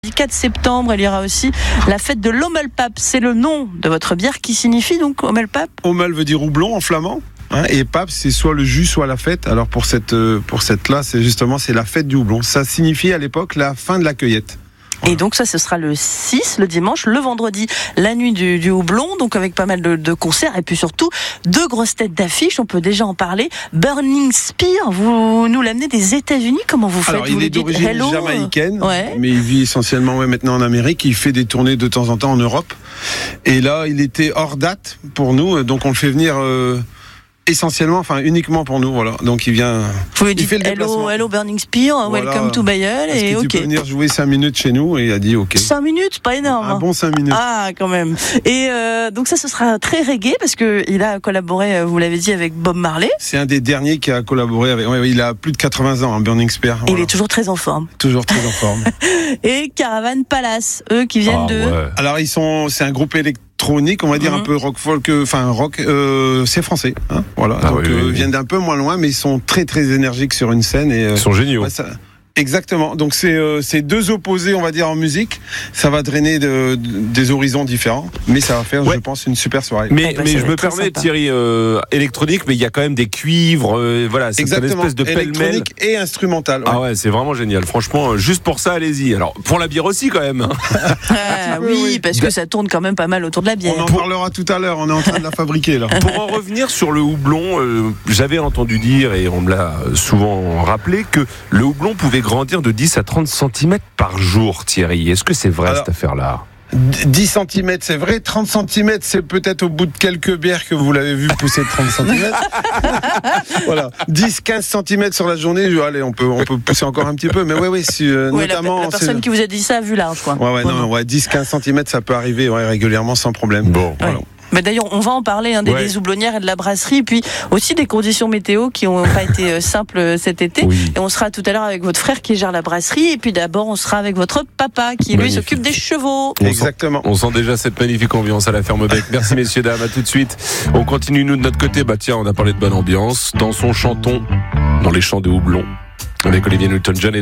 Le 4 septembre, il y aura aussi la fête de l'Ommelpap. C'est le nom de votre bière qui signifie donc Ommelpap. Ommel veut dire houblon en flamand. Et pap, c'est soit le jus, soit la fête. Alors pour cette là, c'est la fête du houblon. Ça signifie à l'époque la fin de la cueillette. Et donc ça, ce sera le 6, le dimanche, le vendredi, la nuit du houblon, donc avec pas mal de concerts et puis surtout 2 grosses têtes d'affiche, on peut déjà en parler. Burning Spear, vous nous l'amenez des États-Unis, comment vous faites? Alors il est d'origine jamaïcaine, mais il vit essentiellement maintenant en Amérique, il fait des tournées de temps en temps en Europe. Et là, il était hors date pour nous, donc on le fait venir... uniquement pour nous, voilà. Donc il vient. Vous lui dites hello Burning Spear, voilà. Welcome to Bayeul, et ok. Tu peux venir jouer 5 minutes chez nous, et il a dit ok. 5 minutes, pas énorme. Un bon 5 minutes. Ah, quand même. Et donc ça, ce sera très reggae parce que il a collaboré, vous l'avez dit, avec Bob Marley. C'est un des derniers qui a collaboré avec. Ouais, il a plus de 80 ans, Burning Spear. Voilà. Il est toujours très en forme. Toujours très en forme. Et Caravan Palace, eux qui viennent de. Ouais. Alors c'est un groupe électronique, on va dire un peu rock folk, rock, c'est français, hein, voilà. Donc viennent d'un peu moins loin, mais ils sont très très énergiques sur une scène et ils sont géniaux. Ouais, exactement. Donc c'est 2 opposés, on va dire, en musique. Ça va drainer des horizons différents, mais ça va faire, je pense, une super soirée. Mais je me permets, Thierry, électronique, mais il y a quand même des cuivres, voilà, c'est une espèce de pêle-mêle. Électronique et instrumental. Ouais. Ah ouais, c'est vraiment génial. Franchement, juste pour ça, allez-y. Alors pour la bière aussi, quand même. Oui, parce que ça tourne quand même pas mal autour de la bière. On en parlera tout à l'heure. On est en train de la fabriquer là. Pour en revenir sur le houblon, j'avais entendu dire, et on me l'a souvent rappelé, que le houblon pouvait grandir de 10 à 30 cm par jour, Thierry. Est-ce que c'est vrai cette affaire-là ? 10 cm, c'est vrai. 30 cm, c'est peut-être au bout de quelques bières que vous l'avez vu pousser de 30 cm. Voilà. 10-15 cm sur la journée, allez, on peut pousser encore un petit peu. Mais notamment... La personne qui vous a dit ça a vu large, quoi. 10-15 cm, ça peut arriver régulièrement sans problème. Bon, voilà. Mais d'ailleurs, on va en parler des houblonnières et de la brasserie, et puis aussi des conditions météo qui n'ont pas été simples cet été. Oui. Et on sera tout à l'heure avec votre frère qui gère la brasserie, et puis d'abord on sera avec votre papa qui lui s'occupe des chevaux. Exactement. On sent déjà cette magnifique ambiance à la ferme Bec. Merci messieurs, dames, à tout de suite. On continue nous de notre côté. On a parlé de bonne ambiance. Dansons, chantons dans les champs de houblon avec Olivier Newton-John et